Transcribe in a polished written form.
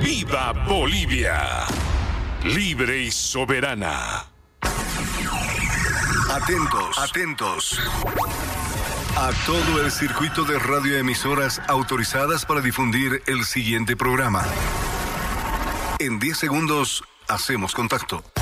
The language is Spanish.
¡Viva Bolivia! Libre y soberana. Atentos. A todo el circuito de radioemisoras autorizadas para difundir el siguiente programa. En 10 segundos hacemos contacto.